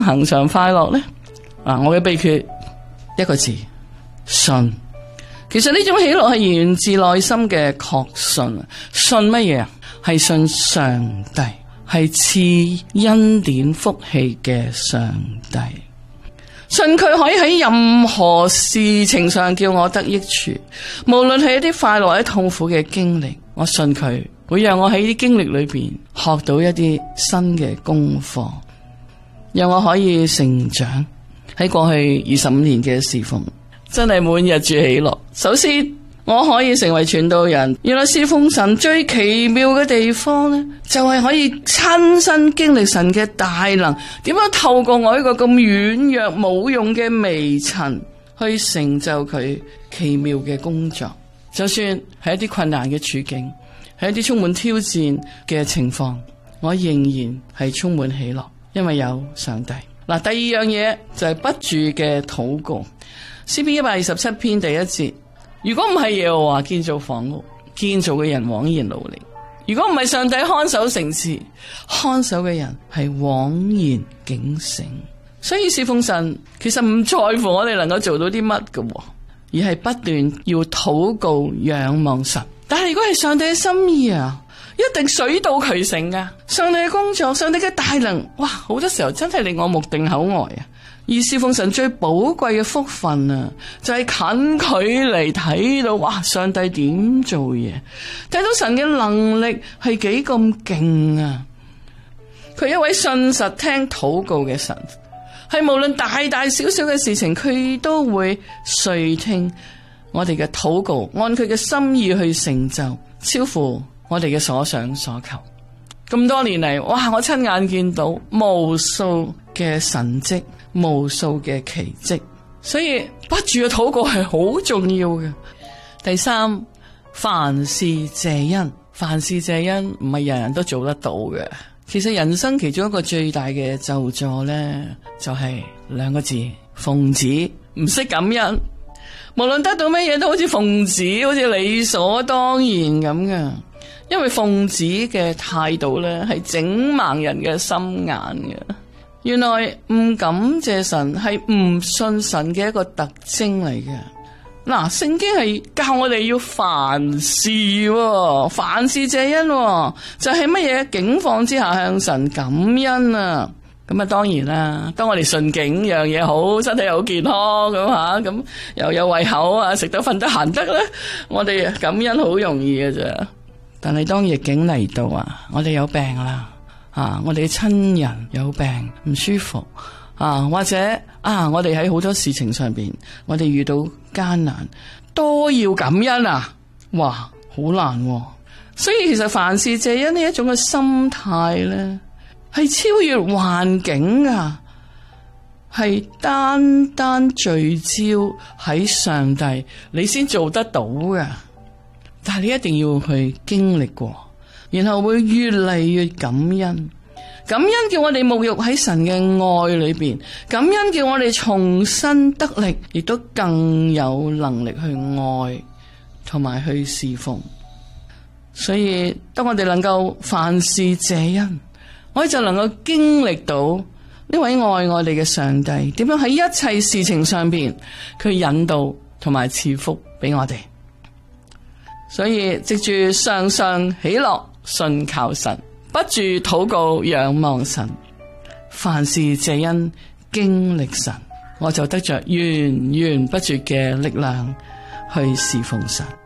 恆常快樂呢？我嘅秘訣一個字：信。其實呢種喜樂係源自內心嘅確信。信乜嘢？係信上帝，係賜恩典福氣嘅上帝。信佢可以喺任何事情上叫我得益處，無論係一啲快樂或者痛苦嘅經歷，我信佢會讓我喺啲經歷裏邊學到一啲新嘅功課，讓我可以成長。喺過去25年嘅侍奉，真係滿日住喜樂。首先，我可以成為傳道人，原來侍奉神最奇妙嘅地方呢，就係可以親身經歷神嘅大能，點樣透過我一個咁軟弱冇用嘅微塵去成就佢奇妙嘅工作。就算係一啲困難嘅處境，係一啲充滿挑戰嘅情況，我仍然係充滿喜樂，因為有上帝。第二樣嘢就係不住嘅禱告。詩篇127篇第1節，如果唔係耶和華建造房屋，建造嘅人枉然勞力；如果唔係上帝看守城池，看守嘅人係枉然警醒。所以侍奉神其實唔在乎我哋能夠做到啲乜嘅，而係不斷要禱告仰望神。但係如果係上帝嘅心意一定水到渠成噶。上帝嘅工作，上帝嘅大能，好多時候真係令我目定口呆。而侍奉神最寶貴嘅福分就係近距離睇到上帝點做嘢，睇到神嘅能力係幾咁勁。佢一位信實聽禱告嘅神，係無論大大小小嘅事情，佢都會垂聽我哋嘅禱告，按佢嘅心意去成就，超乎我哋嘅所想所求。咁多年嚟，我親眼見到無數嘅神蹟，無數嘅奇蹟，所以不住嘅禱告係好重要嘅。第三，凡事謝恩。凡事謝恩唔係人人都做得到嘅。其實人生其中一個最大嘅咒詛呢，就係2個字：奉旨。唔識感恩，無論得到乜嘢都好似奉旨，好似理所當然咁嘅。因為奉旨嘅態度呢，係整盲人嘅心眼嘅。原來唔感謝神係唔信神嘅一個特徵嚟嘅。聖經係教我哋要凡事謝恩，就係乜嘢境況之下向神感恩啊。咁當然啦，當我哋順境樣嘢好，身體又好健康咁又有胃口食得瞓得閒得咧，我哋感恩好容易嘅啫。但係當逆境嚟到我哋有病啦，我哋嘅親人有病唔舒服或者我哋喺好多事情上邊，我哋遇到艱難都要感恩好難。所以其實凡事謝恩呢一種嘅心態咧，係超越環境係單單聚焦喺上帝，你先做得到㗎。但係你一定要去經歷過，然後會越嚟越感恩。感恩叫我哋沐浴喺神嘅愛裏邊，感恩叫我哋重新得力，亦都更有能力去愛同埋去侍奉。所以當我哋能夠凡事謝恩，我哋就能夠經歷到呢位愛我哋嘅上帝點樣喺一切事情上邊佢引導同埋賜福俾我哋。所以藉住常常喜樂信靠神，不住禱告仰望神，凡事謝恩經歷神，我就得着源源不絕嘅力量去侍奉神。